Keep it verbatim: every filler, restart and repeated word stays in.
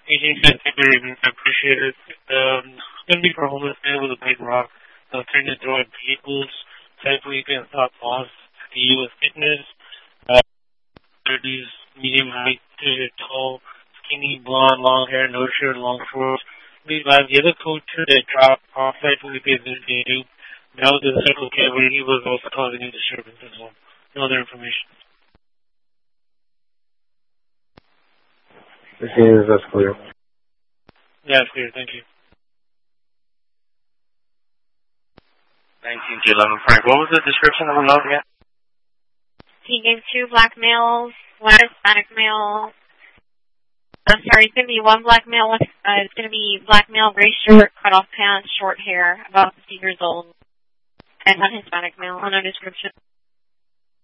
Aging said very even appreciate it. Um, going to be for homeless man with a big rock. Uh, trying to throw at vehicles. Type weekend thought boss. The U S fitness. Uh, thirties, medium height, to tall, skinny, blonde, long hair, no shirt, long shorts. These guys, the other coach that dropped off site Felipe do. Now the circle cave where he was also causing a disturbance as well. No other information. This is that's clear. Yeah, it's clear. Thank you. nineteen G eleven Frank. What was the description of the note again? He gave two black males, one Hispanic male. I'm sorry, it's going to be one black male. Uh, it's going to be black male, gray shirt, cut off pants, short hair, about fifty years old, and one Hispanic male. On a description.